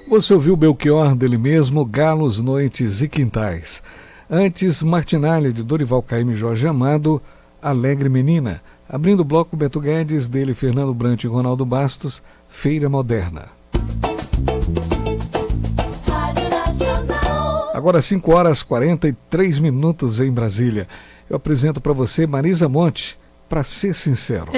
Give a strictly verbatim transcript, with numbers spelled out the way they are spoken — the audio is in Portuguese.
Você ouviu Belchior, dele mesmo, Galos, Noites e Quintais. Antes, Martinalha, de Dorival Caymmi e Jorge Amado, Alegre Menina. Abrindo o bloco, Beto Guedes, dele Fernando Brant e Ronaldo Bastos, Feira Moderna. Agora cinco horas e quarenta e três minutos em Brasília. Eu apresento para você Marisa Monte, Pra Ser Sincero.